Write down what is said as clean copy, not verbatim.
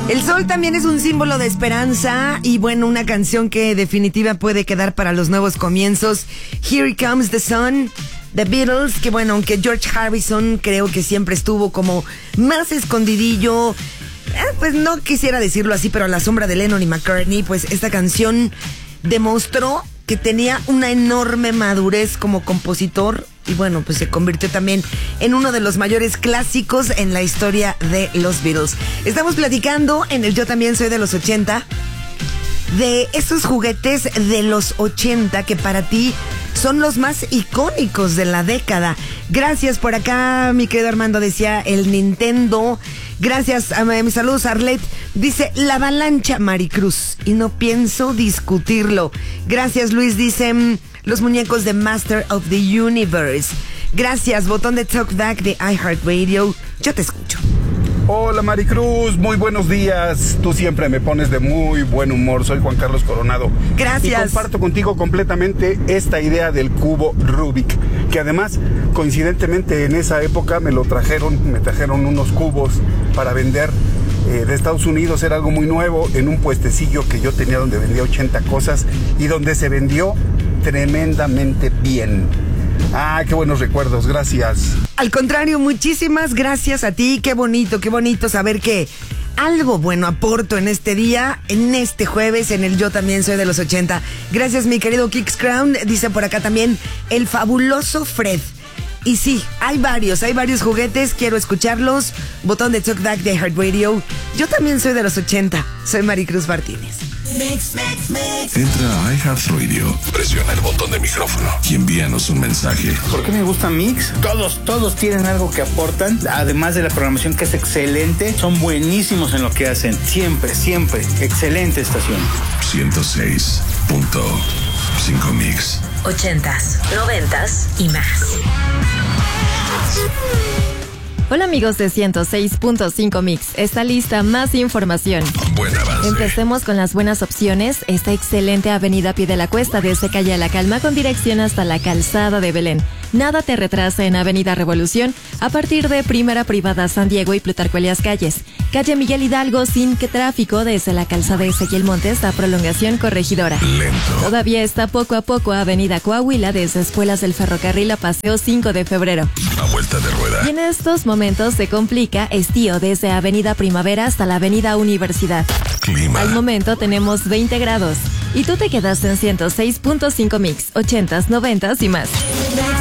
El sol también es un símbolo de esperanza y bueno, una canción que definitiva puede quedar para los nuevos comienzos. Here Comes the Sun, The Beatles, que bueno, aunque George Harrison creo que siempre estuvo como más escondidillo, pues no quisiera decirlo así, pero a la sombra de Lennon y McCartney, pues esta canción demostró que tenía una enorme madurez como compositor y bueno, pues se convirtió también en uno de los mayores clásicos en la historia de los Beatles. Estamos platicando en el Yo También Soy de los 80 de esos juguetes de los 80 que para ti son los más icónicos de la década. Gracias por acá, mi querido Armando decía el Nintendo. Gracias a mis saludos, Arlet. Dice la avalancha Maricruz y no pienso discutirlo. Gracias, Luis. Dice los muñecos de Master of the Universe. Gracias, botón de Talkback de iHeartRadio. Yo te escucho. Hola Maricruz, muy buenos días. Tú siempre me pones de muy buen humor. Soy Juan Carlos Coronado. Gracias. Y comparto contigo completamente esta idea del cubo Rubik, que además, coincidentemente en esa época me trajeron unos cubos para vender de Estados Unidos. Era algo muy nuevo en un puestecillo que yo tenía donde vendía 80 cosas y donde se vendió tremendamente bien. Ah, qué buenos recuerdos, gracias. Al contrario, muchísimas gracias a ti. Qué bonito saber que algo bueno aporto en este día, en este jueves, en el Yo También Soy de los 80. Gracias, mi querido Kix Crown. Dice por acá también el fabuloso Fred. Y sí, hay varios juguetes, quiero escucharlos. Botón de Talkback de iHeartRadio. Yo también soy de los 80. Soy Maricruz Martínez. Entra a iHeartRadio, presiona el botón de micrófono y envíanos un mensaje. ¿Por qué me gusta Mix? Todos tienen algo que aportan, además de la programación que es excelente, son buenísimos en lo que hacen, siempre, excelente estación. 106.5 Mix. 80s, 90s y más. Hola amigos de 106.5 Mix, está lista más información. Buen avance. Empecemos con las buenas opciones. Esta excelente avenida Pie de la Cuesta desde Calle La Calma con dirección hasta la Calzada de Belén. Nada te retrasa en Avenida Revolución a partir de Primera Privada San Diego y Plutarco Elías Calles. Calle Miguel Hidalgo sin que tráfico desde la Calzada Ezequiel Montes a Prolongación Corregidora. Lento. Todavía está poco a poco Avenida Coahuila desde Escuelas del Ferrocarril a Paseo 5 de Febrero. A vuelta de rueda. Y en estos momentos se complica Estío desde Avenida Primavera hasta la Avenida Universidad. Clima. Al momento tenemos 20 grados. Y tú te quedas en 106.5 Mix, 80s, 90s y más.